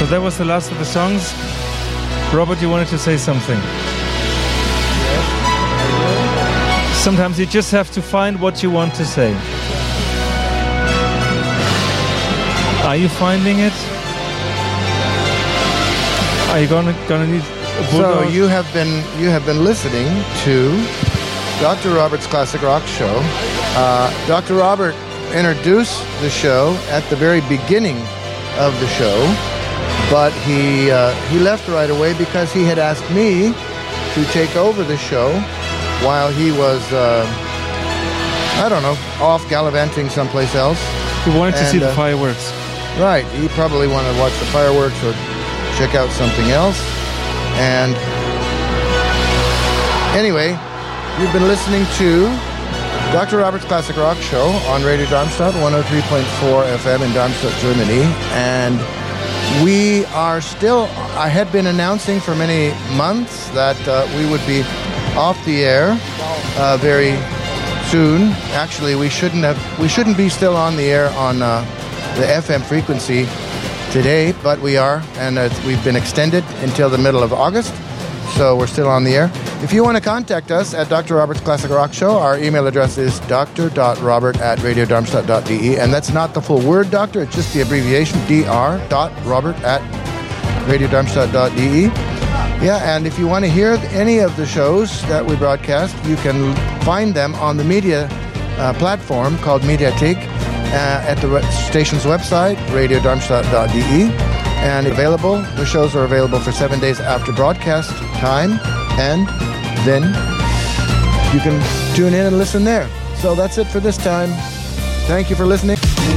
that was the last of the songs. Robert, you wanted to say something? Sometimes you just have to find what you want to say. Are you finding it? Are you gonna need a bulldog? So you have been listening to Dr. Robert's Classic Rock Show. Dr. Robert introduced the show at the very beginning of the show, but he left right away because he had asked me to take over the show while he was off gallivanting someplace else. He wanted to see the fireworks. Right, he probably wanted to watch the fireworks or check out something else. And anyway, you've been listening to Dr. Robert's Classic Rock Show on Radio Darmstadt, 103.4 FM in Darmstadt, Germany. And we are still, I had been announcing for many months that we would be off the air very soon. Actually, we shouldn't be still on the air on the FM frequency today, but we are, and we've been extended until the middle of August, so we're still on the air. If you want to contact us at Dr. Robert's Classic Rock Show, our email address is dr.robert@radiodarmstadt.de, and that's not the full word, doctor, it's just the abbreviation, dr.robert@radiodarmstadt.de. Yeah, and if you want to hear any of the shows that we broadcast, you can find them on the media platform called Mediathek, at the station's website, radiodarmstadt.de, and the shows are available for 7 days after broadcast time, and then you can tune in and listen there. So that's it for this time. Thank you for listening.